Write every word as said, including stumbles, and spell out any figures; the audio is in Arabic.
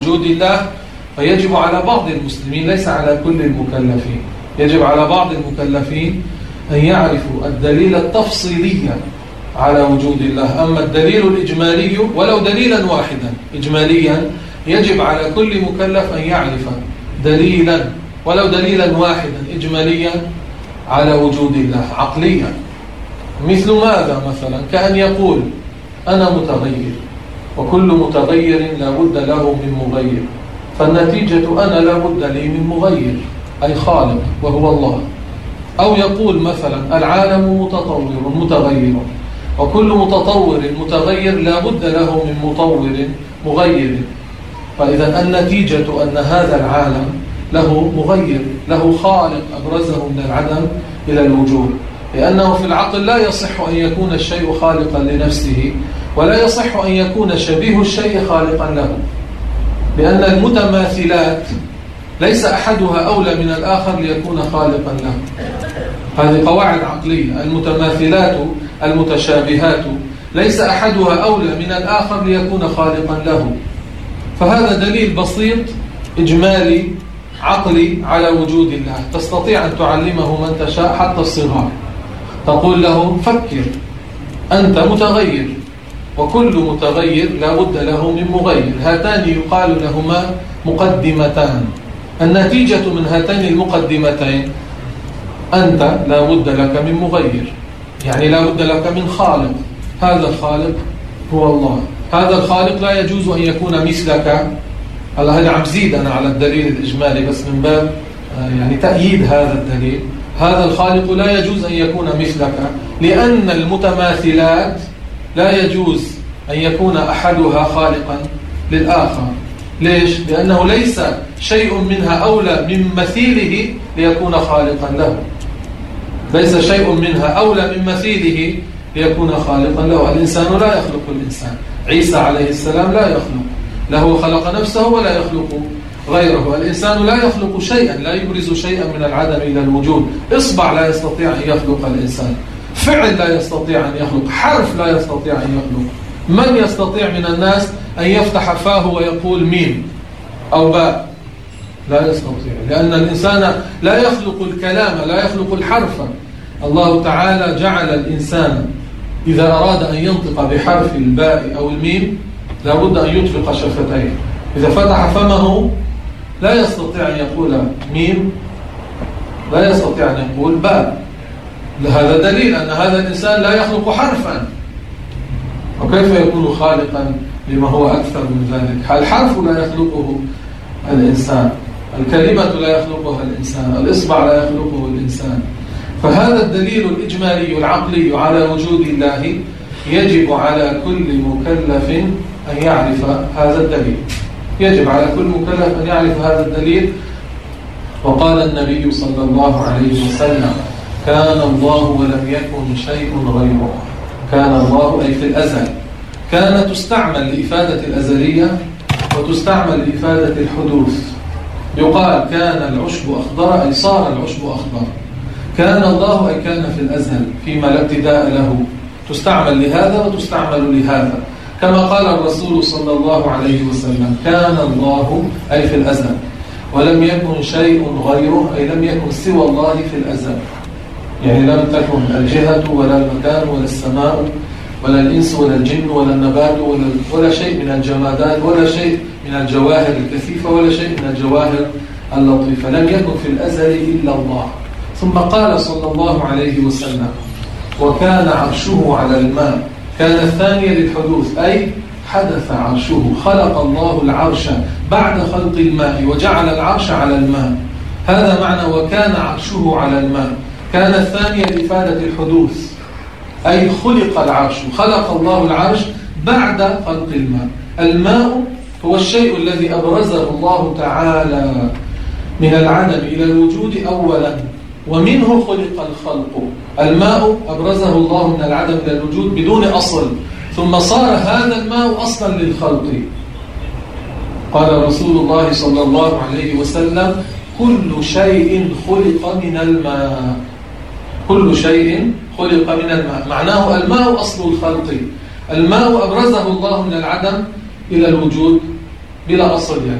وجود الله، فيجب على بعض المسلمين ليس على كل المكلفين، يجب على بعض المكلفين أن يعرفوا الدليل التفصيلي على وجود الله. أما الدليل الإجمالي ولو دليلا واحدا إجماليا، يجب على كل مكلف أن يعرف دليلا ولو دليلا واحدا إجماليا على وجود الله عقليا. مثل ماذا مثلا؟ كأن يقول أنا متغير، وكل متغير لا بد له من مغير، فالنتيجة أنا لا بد لي من مغير أي خالق وهو الله. أو يقول مثلا العالم متطور متغير، وكل متطور متغير لا بد له من مطور مغير، فإذا النتيجة أن هذا العالم له مغير، له خالق أبرزه من العدم إلى الوجود، لأنه في العقل لا يصح أن يكون الشيء خالقا لنفسه، ولا يصح أن يكون شبيه الشيء خالقا له، لأن المتماثلات ليس أحدها أولى من الآخر ليكون خالقا له. هذه قواعد عقلية، المتماثلات المتشابهات ليس أحدها أولى من الآخر ليكون خالقا له. فهذا دليل بسيط إجمالي عقلي على وجود الله، تستطيع أن تعلمه من تشاء حتى الصغار، تقول له فكر أنت متغير، وكل متغير لا بد له من مغير، هاتان يقال لهما مقدمتان، النتيجة من هاتين المقدمتين أنت لا بد لك من مغير، يعني لا بد لك من خالق، هذا الخالق هو الله. هذا الخالق لا يجوز أن يكون مثلك. هلا هذا عم زيد أنا على الدليل الإجمالي بس من باب يعني تأييد هذا الدليل. هذا الخالق لا يجوز أن يكون مثلك، لأن المتماثلات لا يجوز أن يكون أحدها خالقا للآخر. ليش؟ لأنه ليس شيء منها أولى من مثيله ليكون خالقا له، ليس شيء منها أولى من مثيله ليكون خالقا له. الإنسان لا يخلق الإنسان، عيسى عليه السلام لا يخلق، له خلق نفسه ولا يخلق غيره. الإنسان لا يخلق شيئا، لا يبرز شيئا من العدم إلى الوجود. إصبع لا يستطيع أن يخلق الإنسان، فعل لا يستطيع أن يخلق، حرف لا يستطيع أن يخلق. من يستطيع من الناس أن يفتح فاه ويقول ميم أو باء؟ لا يستطيع، لأن الإنسان لا يخلق الكلام، لا يخلق الحرف. الله تعالى جعل الإنسان إذا أراد أن ينطق بحرف الباء أو الميم لابد أن يطلق شفتيه، إذا فتح فمه لا يستطيع أن يقول ميم، لا يستطيع أن يقول باء. هذا دليل أن هذا الإنسان لا يخلق حرفا، وكيف يكون خالقا لما هو أكثر من ذلك؟ الحرف لا يخلقه الإنسان، الكلمة لا يخلقها الإنسان، الإصبع لا يخلقه الإنسان. فهذا الدليل الإجمالي العقلي على وجود الله يجب على كل مكلف أن يعرف هذا الدليل، يجب على كل مكلف أن يعرف هذا الدليل. وقال النبي صلى الله عليه وسلم كان الله ولم يكن شيء غيره. كان الله أي في الأزل، كان تستعمل لإفادة الأزلية وتستعمل لإفادة الحدوث. يقال كان العشب أخضر أي صار العشب أخضر، كان الله أي كان في الأزل فيما لا ابتداء له، تستعمل لهذا وتستعمل لهذا. كما قال الرسول صلى الله عليه وسلم كان الله أي في الأزل، ولم يكن شيء غيره أي لم يكن سوى الله في الأزل، يعني لم تكن الجهة ولا المكان ولا السماء ولا الإنس ولا الجن ولا النبات ولا, ولا شيء من الجمادات ولا شيء من الجواهر الكثيفة ولا شيء من الجواهر اللطيفة، لم يكن في الأزل إلا الله. ثم قال صلى الله عليه وسلم وكان عرشه على الماء، كان الثانية للحدوث أي حدث عرشه، خلق الله العرش بعد خلق الماء وجعل العرش على الماء، هذا معنى وكان عرشه على الماء. كان الثانية لإفادة الحدوث أي خلق العرش، خلق الله العرش بعد خلق الماء. الماء هو الشيء الذي أبرزه الله تعالى من العدم إلى الوجود أولا، ومنه خلق الخلق. الماء أبرزه الله من العدم إلى الوجود بدون أصل، ثم صار هذا الماء أصلا للخلق. قال رسول الله صلى الله عليه وسلم كل شيء خلق من الماء، كل شيء خلق من الماء، معناه الماء أصل الخلق. الماء أبرزه الله من العدم إلى الوجود بلا أصل يعني.